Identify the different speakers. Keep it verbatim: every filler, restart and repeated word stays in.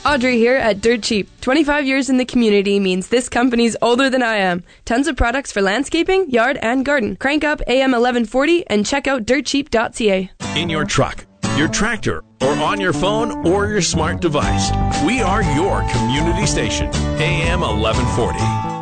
Speaker 1: Audrey here at Dirt Cheap. twenty-five years in the community means this company's older than I am. Tons of products for landscaping, yard, and garden. Crank up A M eleven forty and check out dirt cheap dot c a.
Speaker 2: In your truck, your tractor, or on your phone or your smart device, we are your community station. A M eleven forty.